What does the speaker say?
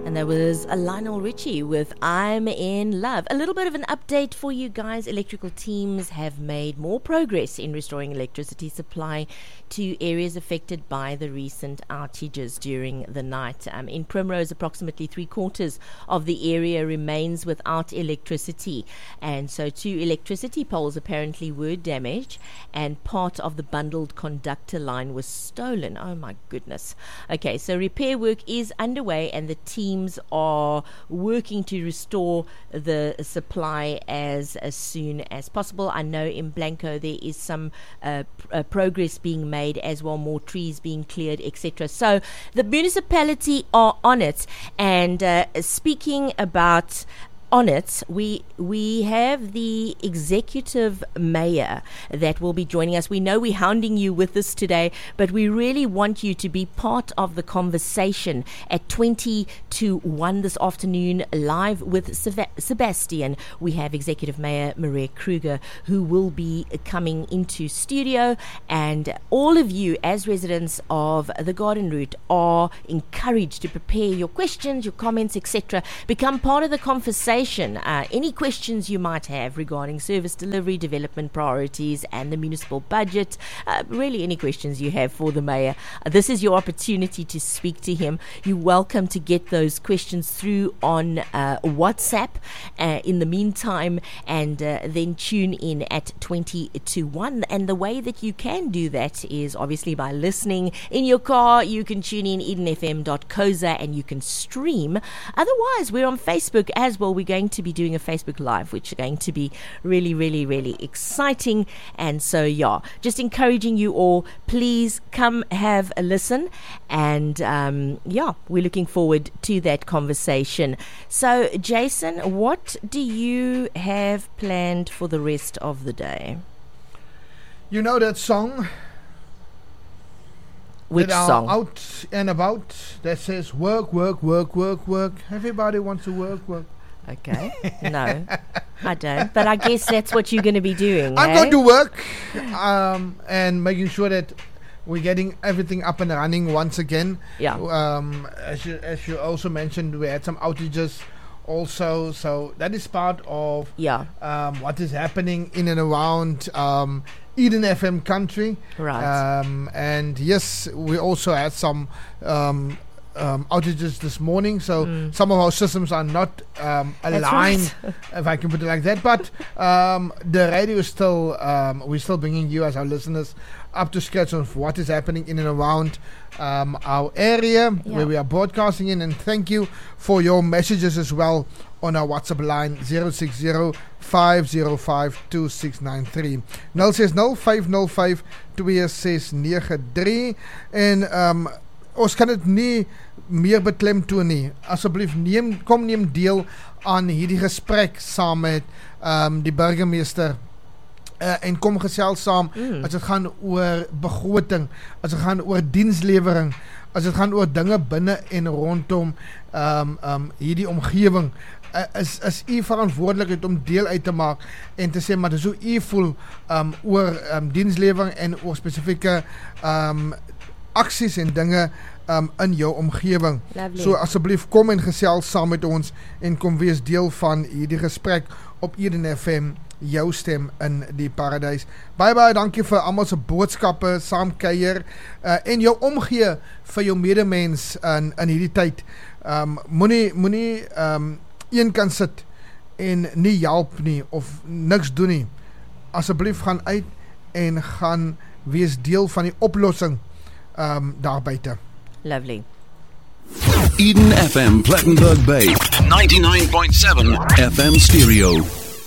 And there was a Lionel Richie with I'm in Love. A little bit of an update for you guys. Electrical teams have made more progress in restoring electricity supply to areas affected by the recent outages during the night. In Primrose, approximately 3/4 of the area remains without electricity. And so 2 electricity poles apparently were damaged and part of the bundled conductor line was stolen. Oh my goodness. Okay, so repair work is underway and the teams are working to restore the supply as soon as possible. I know in Blanco there is some progress being made as well, more trees being cleared, etc. So the municipality are on it. And speaking about on it, we have the executive mayor that will be joining us. We know we're hounding you with this today, but we really want you to be part of the conversation at 20 to 1 this afternoon, live with Sebastian. We have Executive Mayor Maria Kruger, who will be coming into studio, and all of you as residents of the Garden Route are encouraged to prepare your questions, your comments, etc. Become part of the conversation. Any questions you might have regarding service delivery, development priorities and the municipal budget, really any questions you have for the mayor, this is your opportunity to speak to him. You're welcome to get those questions through on WhatsApp in the meantime, and then tune in at 20 to 1. And the way that you can do that is obviously by listening in your car. You can tune in edenfm.co.za and you can stream. Otherwise, we're on Facebook as well. We're going to be doing a Facebook Live, which is going to be really, really, really exciting. And so, yeah, just encouraging you all, please come have a listen. And, yeah, we're looking forward to that conversation. So, Jason, what do you have planned for the rest of the day? You know that song? Which song? Out and about that says work, work, work, work, work. Everybody wants to work, work. Okay. No, I don't. But I guess that's what you're going to be doing. I'm going to work and making sure that we're getting everything up and running once again. Yeah. As you also mentioned, we had some outages also. So that is part of what is happening in and around Eden FM country. Right. And yes, we also had some outages this morning, so some of our systems are not aligned, right. If I can put it like that, but the radio is still we're still bringing you as our listeners up to scratch on what is happening in and around our area where we are broadcasting in. And thank you for your messages as well on our WhatsApp line 060-505-2693 060-505-2693. En ons kan dit nie meer beklemtoon nie. Asseblief kom neem deel aan hierdie gesprek saam met die burgemeester en kom gesels saam as dit gaan oor begroting, as dit gaan oor dienslewering, as dit gaan oor dinge binne en rondom hierdie omgewing. Is u verantwoordelikheid om deel uit te maak en te sê, maar dis hoe u voel oor dienslewering en oor spesifieke aksies en dinge in jou omgewing. Lovely. So asseblief kom en gesels saam met ons en kom wees deel van hierdie gesprek op Eden FM, jou stem in die paradys. Baie dankie vir almal se boodskappe, saamkuier en jou omgee vir jou medemens in hierdie tyd. Moenie een kan sit en nie help nie of niks doen nie. Asseblief gaan uit en gaan wees deel van die oplossing daar buite. Lovely. Eden FM Plettenberg Bay 99.7 FM stereo.